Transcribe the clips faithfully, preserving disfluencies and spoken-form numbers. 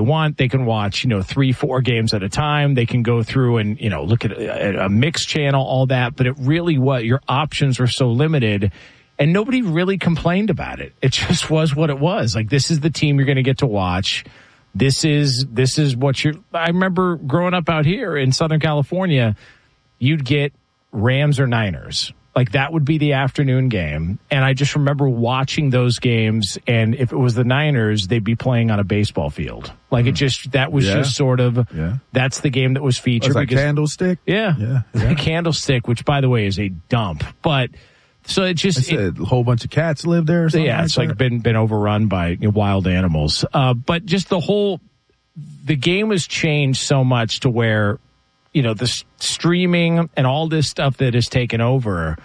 want. They can watch, you know, three, four games at a time. They can go through and, you know, look at a, a mixed channel, all that. But it really what your options were so limited. And nobody really complained about it. It just was what it was. Like, this is the team you're going to get to watch. This is this is what you're. I remember growing up out here in Southern California, you'd get Rams or Niners. Like, that would be the afternoon game. And I just remember watching those games. And if it was the Niners, they'd be playing on a baseball field. Like, mm. it just, that was yeah. just sort of, yeah. that's the game that was featured. Was that because, Candlestick? Yeah. Yeah. yeah. Candlestick, which, by the way, is a dump. But, so it just. It, a whole bunch of cats live there or something. Yeah, like it's that? like been, been overrun by you know, wild animals. Uh, but just the whole, the game has changed so much to where, you know, the s- streaming and all this stuff that has taken over,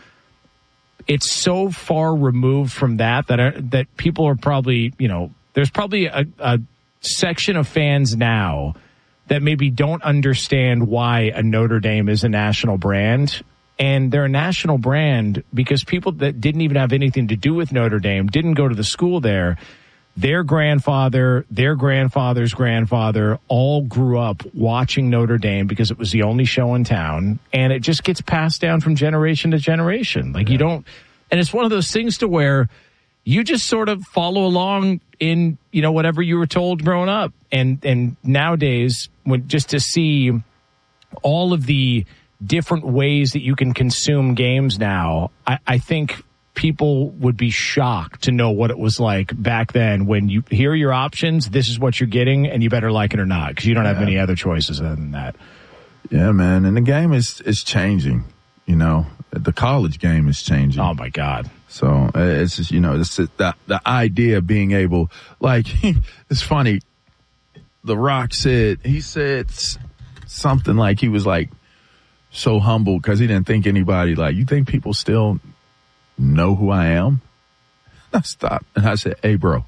it's so far removed from that that uh, that people are probably, you know, there's probably a, a section of fans now that maybe don't understand why a Notre Dame is a national brand. And they're a national brand because people that didn't even have anything to do with Notre Dame, didn't go to the school there, their grandfather, their grandfather's grandfather all grew up watching Notre Dame because it was the only show in town. And it just gets passed down from generation to generation. Like, yeah. you don't, and it's one of those things to where you just sort of follow along in, you know, whatever you were told growing up. And, and nowadays, when just to see all of the different ways that you can consume games now, I, I think people would be shocked to know what it was like back then when you hear your options, this is what you're getting, and you better like it or not because you don't yeah. have any other choices other than that. Yeah, man, and the game is, is changing, you know. The college game is changing. Oh, my God. So it's just, you know, it's the, the idea of being able, like, it's funny. The Rock said, he said something like he was like, so humble because he didn't think anybody like, you think people still know who I am? I stopped and I said, hey, bro,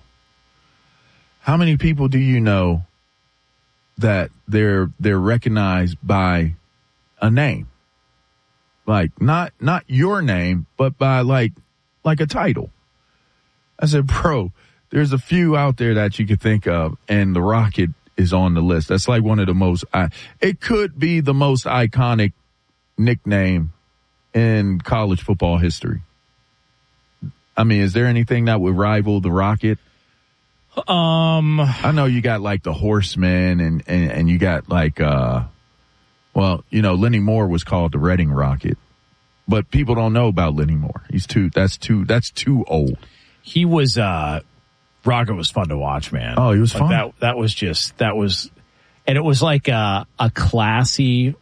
how many people do you know that they're they're recognized by a name? Like not not your name, but by like like a title. I said, bro, there's a few out there that you could think of, and the Rocket is on the list. That's like one of the most, I, it could be the most iconic nickname in college football history. I mean, is there anything that would rival the Rocket? Um, I know you got like the Horseman and, and, and you got like, uh, well, you know, Lenny Moore was called the Reading Rocket, but people don't know about Lenny Moore. He's too, that's too, that's too old. He was, uh, Rocket was fun to watch, man. Oh, he was like fun. That, that was just, that was, and it was like a, a classy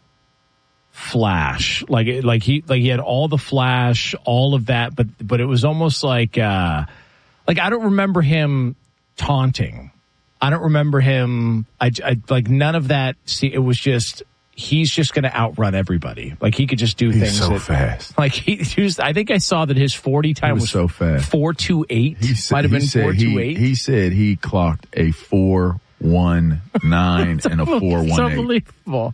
flash, like like he like he had all the flash, all of that, but but it was almost like uh like I don't remember him taunting. I don't remember him. I, I like none of that. See, it was just he's just going to outrun everybody. Like he could just do he's things so that, fast. Like he, he was. I think I saw that his forty time was, was so fast. Four two eight. He said, might have been four two eight. He said he clocked a four one nine and a four one eight. It's unbelievable.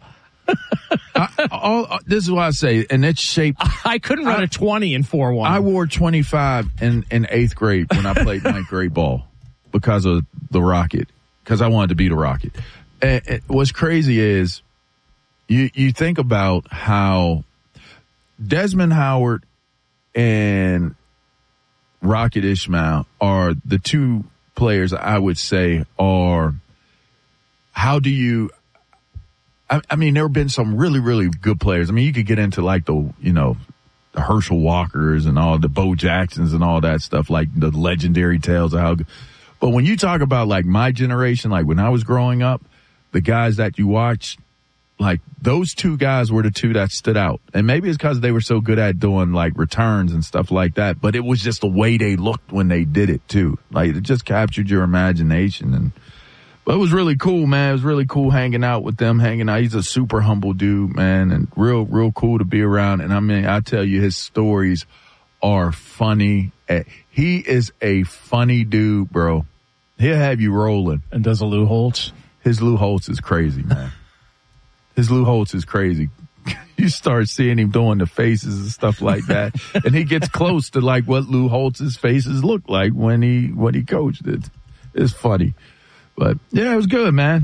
I, all, uh, this is what I say, and it's shaped. I couldn't run I, a twenty in four one. I wore twenty-five in, in eighth grade when I played ninth grade ball because of the Rocket, because I wanted to be the Rocket. And, and what's crazy is you, you think about how Desmond Howard and Rocket Ismail are the two players I would say are, how do you, I, I mean, there have been some really, really good players. I mean, you could get into like the, you know, the Herschel Walkers and all the Bo Jacksons and all that stuff, like the legendary tales of how good. But when you talk about like my generation, like when I was growing up, the guys that you watch, like those two guys were the two that stood out. And maybe it's because they were so good at doing like returns and stuff like that, but it was just the way they looked when they did it too. Like it just captured your imagination. And but it was really cool, man. It was really cool hanging out with them, hanging out. He's a super humble dude, man, and real, real cool to be around. And I mean, I tell you, his stories are funny. He is a funny dude, bro. He'll have you rolling. And does a Lou Holtz? His Lou Holtz is crazy, man. His Lou Holtz is crazy. You start seeing him doing the faces and stuff like that. And he gets close to like what Lou Holtz's faces looked like when he, when he coached it. It's funny. But yeah, it was good, man.